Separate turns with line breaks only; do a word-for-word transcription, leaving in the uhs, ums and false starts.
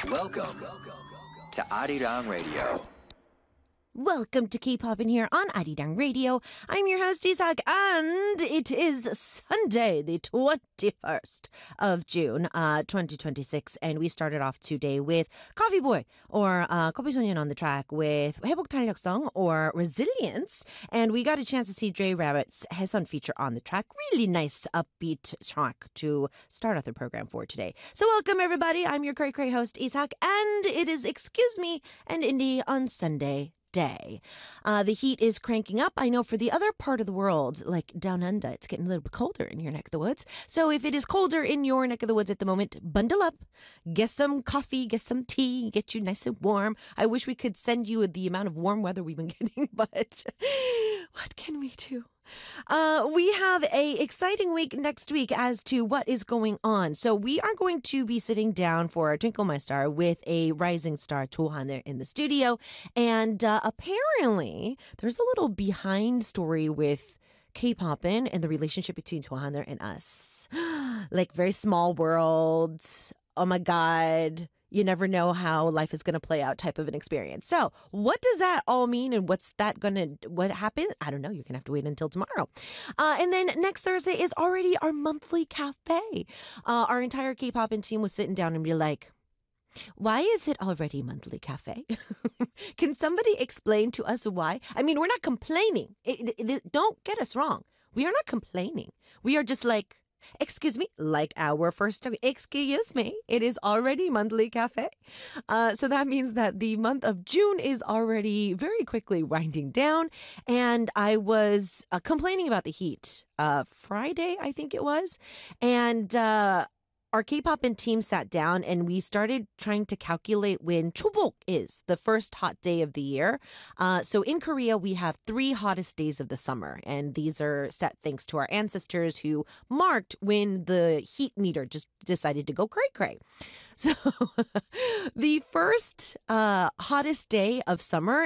Welcome to Arirang Radio.
Welcome to K-Pop in here on Arirang Radio. I'm your host, Isak, and it is Sunday, the twenty-first of June, uh, twenty twenty-six, and we started off today with Coffee Boy, or uh, Coffee Sonyeon on the track with 회복 탄력성, or Resilience, and we got a chance to see Dre Rabbit's Haesun feature on the track. Really nice, upbeat track to start off the program for today. So welcome, everybody. I'm your cray cray host, Isak, and it is Excuse Me and Indie on Sunday day. Uh, the heat is cranking up. I know for the other part of the world, like down under, it's getting a little bit colder in your neck of the woods. So if it is colder in your neck of the woods at the moment, bundle up, get some coffee, get some tea, get you nice and warm. I wish we could send you the amount of warm weather we've been getting, but what can we do? Uh, we have a exciting week next week as to what is going on. So we are going to be sitting down for Twinkle My Star with a rising star, To Han, there in the studio. And uh, apparently there's a little behind story with K-Popin and the relationship between To Han and us. Like very small world. Oh my God. You never know how life is going to play out type of an experience. So what does that all mean and what's that going to, what happened? I don't know. You're going to have to wait until tomorrow. Uh, and then next Thursday is already our monthly cafe. Uh, our entire K-Popin team was sitting down and be like, why is it already monthly cafe? Can somebody explain to us why? I mean, we're not complaining. It, it, it, don't get us wrong. We are not complaining. We are just like, excuse me, like our first time. Excuse me, it is already monthly cafe. Uh, so that means that the month of June is already very quickly winding down. And I was uh, complaining about the heat uh, Friday, I think it was. And uh, our K-Popin team sat down and we started trying to calculate when Chobok is, the first hot day of the year. Uh, so in Korea, we have three hottest days of the summer. And these are set thanks to our ancestors who marked when the heat meter just decided to go cray-cray. So the first uh, hottest day of summer